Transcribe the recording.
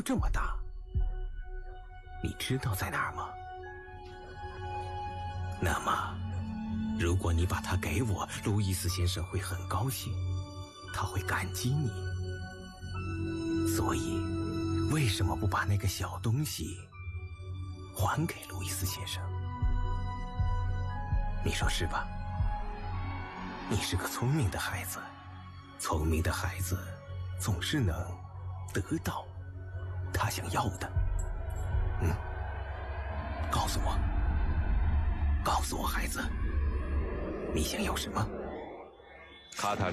这么大，你知道在哪儿吗？那么，如果你把它给我，路易斯先生会很高兴，他会感激你。所以，为什么不把那个小东西还给路易斯先生？你说是吧？你是个聪明的孩子，聪明的孩子总是能得到他想要的。告诉我，告诉我，孩子，你想要什么？ 卡塔